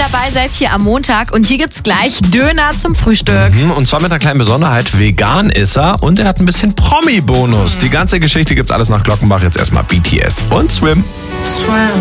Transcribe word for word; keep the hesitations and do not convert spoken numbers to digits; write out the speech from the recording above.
dabei seid hier am Montag. Und hier gibt's gleich Döner zum Frühstück. Mhm, und zwar mit einer kleinen Besonderheit. Vegan ist er und er hat ein bisschen Promi-Bonus. Die ganze Geschichte gibt's alles nach Glockenbach. Jetzt erstmal B T S und Swim. Swim.